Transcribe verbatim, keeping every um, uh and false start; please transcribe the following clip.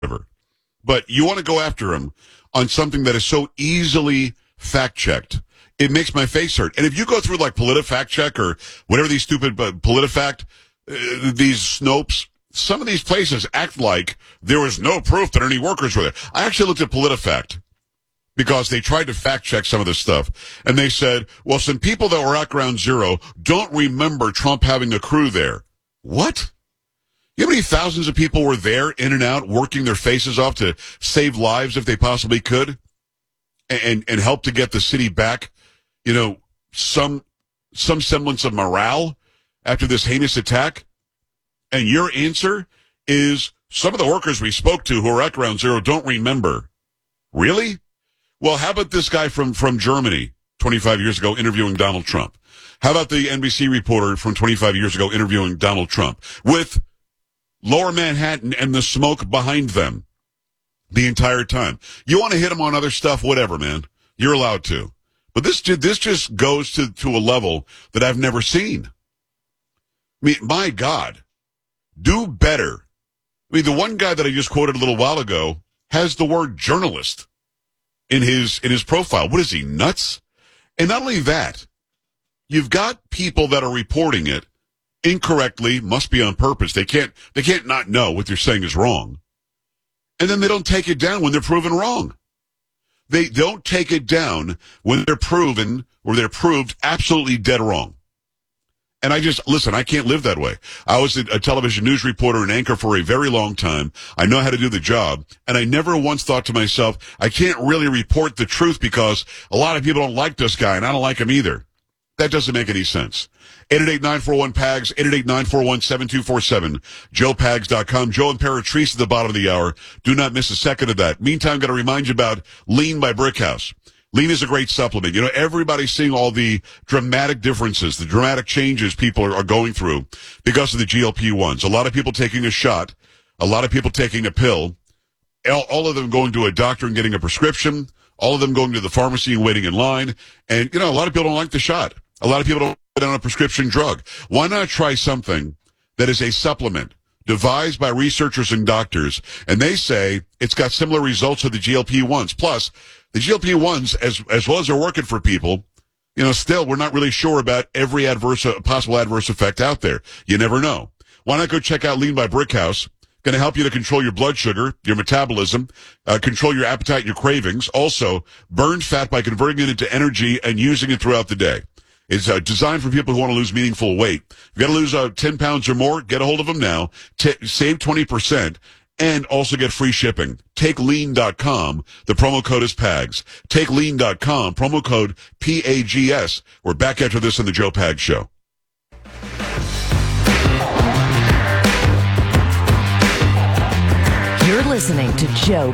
whatever. But you want to go after him on something that is so easily fact-checked. It makes my face hurt. And if you go through like PolitiFact or whatever these stupid uh, PolitiFact, uh, these Snopes, some of these places act like there was no proof that any workers were there. I actually looked at PolitiFact because they tried to fact-check some of this stuff. And they said, well, some people that were at Ground Zero don't remember Trump having a crew there. What? You know how many thousands of people were there, in and out, working their faces off to save lives if they possibly could? And, and help to get the city back, you know, some some semblance of morale after this heinous attack? And your answer is some of the workers we spoke to who are at Ground Zero don't remember. Really? Well, how about this guy from, from Germany twenty-five years ago interviewing Donald Trump? How about the N B C reporter from twenty-five years ago interviewing Donald Trump with Lower Manhattan and the smoke behind them the entire time? You want to hit them on other stuff, whatever, man. You're allowed to. But this this just goes to, to a level that I've never seen. I mean, my God, do better. I mean, the one guy that I just quoted a little while ago has the word journalist in his in his profile. What is he, nuts? And not only that, you've got people that are reporting it incorrectly, must be on purpose. They can't they can't not know what they're saying is wrong. And then they don't take it down when they're proven wrong. They don't take it down when they're proven or they're proved absolutely dead wrong. And I just, listen, I can't live that way. I was a television news reporter and anchor for a very long time. I know how to do the job. And I never once thought to myself, I can't really report the truth because a lot of people don't like this guy and I don't like him either. That doesn't make any sense. eight eight eight, nine four one, P A G S, eight eight eight, nine four one, seven two four seven, joe pags dot com. Joe and Paratrice at the bottom of the hour. Do not miss a second of that. Meantime, got to remind you about Lean by Brickhouse. Lean is a great supplement. You know, everybody's seeing all the dramatic differences, the dramatic changes people are, are going through because of the G L P ones. A lot of people taking a shot, a lot of people taking a pill, all, all of them going to a doctor and getting a prescription, all of them going to the pharmacy and waiting in line. And, you know, a lot of people don't like the shot. A lot of people don't put on a prescription drug. Why not try something that is a supplement devised by researchers and doctors, and they say it's got similar results to the G L P ones. Plus, the G L P ones, as as well as they're working for people, you know, still, we're not really sure about every adverse, uh, possible adverse effect out there. You never know. Why not go check out Lean by Brickhouse? Going to help you to control your blood sugar, your metabolism, uh, control your appetite and your cravings. Also, burn fat by converting it into energy and using it throughout the day. It's uh, designed for people who want to lose meaningful weight. If you got to lose uh, ten pounds or more, get a hold of them now. T- save twenty percent and also get free shipping. Take lean dot com. The promo code is P A G S. Take lean dot com. Promo code P A G S. We're back after this on the Joe Pags Show. You're listening to Joe